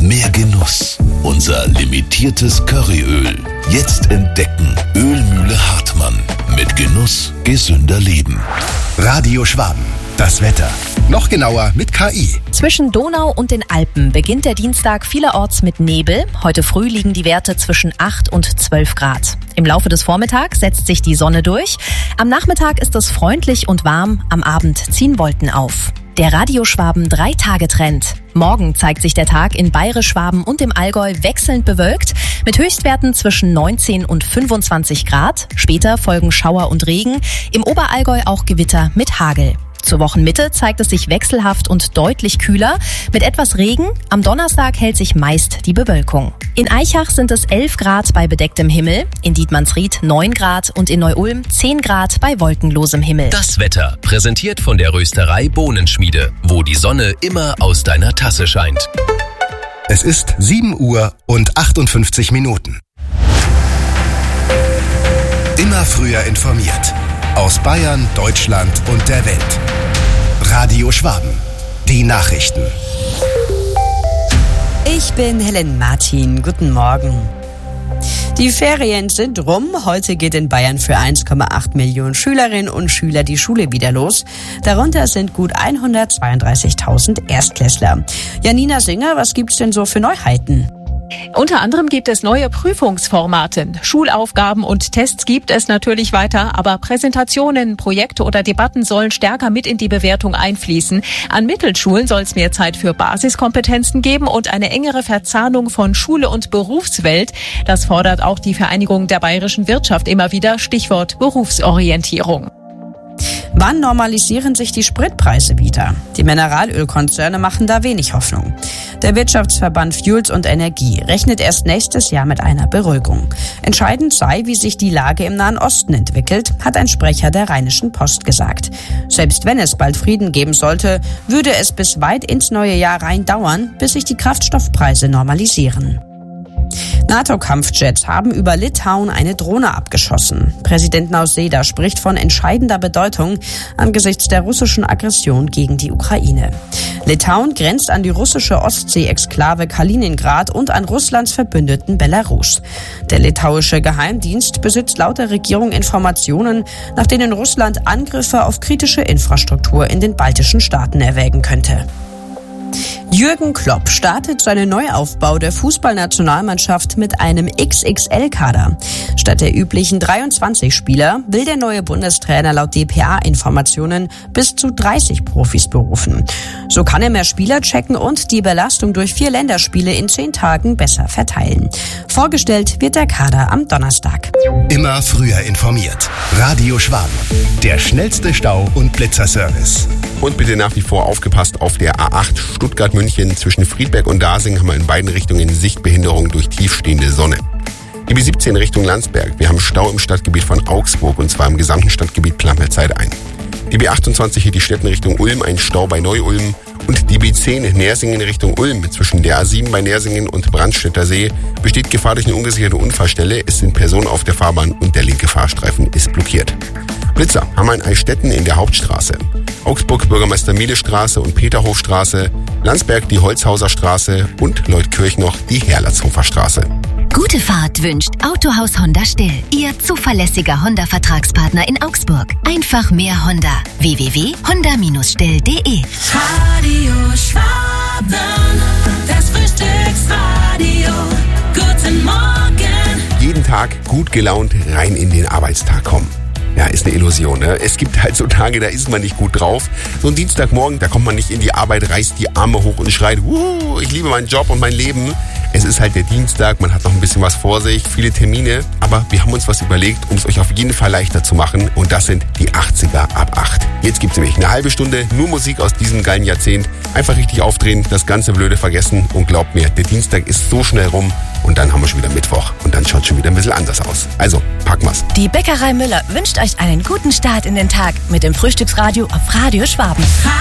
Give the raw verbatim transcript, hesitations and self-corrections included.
mehr Genuss. Unser limitiertes Curryöl. Jetzt entdecken. Ölmühle Hartmann. Mit Genuss gesünder Leben. Radio Schwaben. Das Wetter. Noch genauer mit K I. Zwischen Donau und den Alpen beginnt der Dienstag vielerorts mit Nebel. Heute früh liegen die Werte zwischen acht und zwölf Grad. Im Laufe des Vormittags setzt sich die Sonne durch. Am Nachmittag ist es freundlich und warm. Am Abend ziehen Wolken auf. Der Radio Schwaben drei-Tage-Trend. Morgen zeigt sich der Tag in Bayerisch-Schwaben und im Allgäu wechselnd bewölkt mit Höchstwerten zwischen neunzehn und fünfundzwanzig Grad. Später folgen Schauer und Regen. Im Oberallgäu auch Gewitter mit Hagel. Zur Wochenmitte zeigt es sich wechselhaft und deutlich kühler mit etwas Regen. Am Donnerstag hält sich meist die Bewölkung. In Aichach sind es elf Grad bei bedecktem Himmel, in Dietmannsried neun Grad und in Neu-Ulm zehn Grad bei wolkenlosem Himmel. Das Wetter, präsentiert von der Rösterei Bohnenschmiede, wo die Sonne immer aus deiner Tasse scheint. Es ist sieben Uhr und achtundfünfzig Minuten. Immer früher informiert. Aus Bayern, Deutschland und der Welt. Radio Schwaben. Die Nachrichten. Ich bin Helen Martin. Guten Morgen. Die Ferien sind rum. Heute geht in Bayern für eins Komma acht Millionen Schülerinnen und Schüler die Schule wieder los. Darunter sind gut hundertzweiunddreißigtausend Erstklässler. Janina Singer, was gibt's denn so für Neuheiten? Unter anderem gibt es neue Prüfungsformate. Schulaufgaben und Tests gibt es natürlich weiter, aber Präsentationen, Projekte oder Debatten sollen stärker mit in die Bewertung einfließen. An Mittelschulen soll es mehr Zeit für Basiskompetenzen geben und eine engere Verzahnung von Schule und Berufswelt. Das fordert auch die Vereinigung der bayerischen Wirtschaft immer wieder, Stichwort Berufsorientierung. Wann normalisieren sich die Spritpreise wieder? Die Mineralölkonzerne machen da wenig Hoffnung. Der Wirtschaftsverband Fuels und Energie rechnet erst nächstes Jahr mit einer Beruhigung. Entscheidend sei, wie sich die Lage im Nahen Osten entwickelt, hat ein Sprecher der Rheinischen Post gesagt. Selbst wenn es bald Frieden geben sollte, würde es bis weit ins neue Jahr rein dauern, bis sich die Kraftstoffpreise normalisieren. NATO-Kampfjets haben über Litauen eine Drohne abgeschossen. Präsident Nausėda spricht von entscheidender Bedeutung angesichts der russischen Aggression gegen die Ukraine. Litauen grenzt an die russische Ostsee-Exklave Kaliningrad und an Russlands Verbündeten Belarus. Der litauische Geheimdienst besitzt laut der Regierung Informationen, nach denen Russland Angriffe auf kritische Infrastruktur in den baltischen Staaten erwägen könnte. Jürgen Klopp startet seinen Neuaufbau der Fußballnationalmannschaft mit einem X X L-Kader. Statt der üblichen dreiundzwanzig Spieler will der neue Bundestrainer laut D P A-Informationen bis zu dreißig Profis berufen. So kann er mehr Spieler checken und die Belastung durch vier Länderspiele in zehn Tagen besser verteilen. Vorgestellt wird der Kader am Donnerstag. Immer früher informiert. Radio Schwaben. Der schnellste Stau- und Blitzerservice. Und bitte nach wie vor aufgepasst auf der A acht Stuttgart-München zwischen Friedberg und Dasing haben wir in beiden Richtungen Sichtbehinderung durch tiefstehende Sonne. Die B siebzehn Richtung Landsberg. Wir haben Stau im Stadtgebiet von Augsburg und zwar im gesamten Stadtgebiet Klammerzeit ein. Die B achtundzwanzig hier die Städten Richtung Ulm, ein Stau bei Neu-Ulm. Und die B zehn Nersingen Richtung Ulm zwischen der A sieben bei Nersingen und Brandstätter See besteht Gefahr durch eine ungesicherte Unfallstelle. Es sind Personen auf der Fahrbahn und der linke Fahrstreifen ist blockiert. Blitzer haben wir in Eichstätten in der Hauptstraße. Augsburg Bürgermeister Miele Straße und Peterhofstraße, Landsberg die Holzhauser Straße und Leutkirch noch die Herlertshofer Straße. Gute Fahrt wünscht Autohaus Honda Still, Ihr zuverlässiger Honda-Vertragspartner in Augsburg. Einfach mehr Honda. w w w punkt honda Bindestrich still punkt de Radio Schwaben, das Frühstücksradio. Guten Morgen. Jeden Tag gut gelaunt rein in den Arbeitstag kommen. Ja, ist eine Illusion, ne? Es gibt halt so Tage, da ist man nicht gut drauf. So ein Dienstagmorgen, da kommt man nicht in die Arbeit, reißt die Arme hoch und schreit, Wuhu, ich liebe meinen Job und mein Leben. Es ist halt der Dienstag, man hat noch ein bisschen was vor sich, viele Termine. Aber wir haben uns was überlegt, um es euch auf jeden Fall leichter zu machen. Und das sind die achtziger ab acht. Jetzt gibt's nämlich eine halbe Stunde nur Musik aus diesem geilen Jahrzehnt. Einfach richtig aufdrehen, das ganze Blöde vergessen. Und glaubt mir, der Dienstag ist so schnell rum. Und dann haben wir schon wieder Mittwoch. Und dann schaut schon wieder ein bisschen anders aus. Also, packen wir's. Die Bäckerei Müller wünscht euch einen guten Start in den Tag mit dem Frühstücksradio auf Radio Schwaben.